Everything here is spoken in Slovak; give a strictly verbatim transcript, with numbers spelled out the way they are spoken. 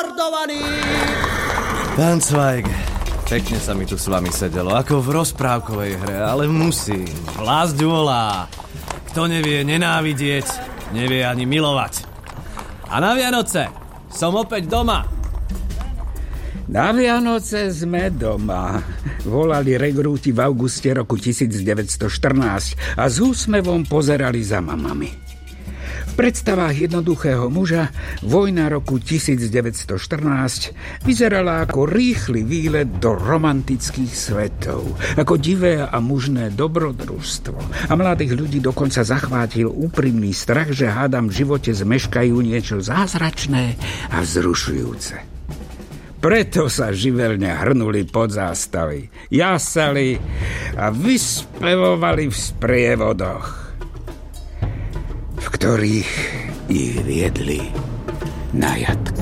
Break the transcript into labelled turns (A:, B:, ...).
A: Pán Cvajk, pekne sa mi tu s vami sedelo, ako v rozprávkovej hre, ale musím. Vlast volá. Kto nevie nenávidieť, nevie ani milovať. A na Vianoce som opäť doma.
B: Na Vianoce sme doma, volali regrúti v auguste roku devätnásťstoštrnásť a s úsmevom pozerali za mamami. V predstavách jednoduchého muža vojna roku devätnásťstoštrnásť vyzerala ako rýchly výlet do romantických svetov, ako divé a mužné dobrodružstvo. A mladých ľudí dokonca zachvátil úprimný strach, že hádam v živote zmeškajú niečo zázračné a vzrušujúce. Preto sa živelne hrnuli pod zástavy, jasali a vyspevovali v sprievodoch, v ktorých ich viedli na jatky.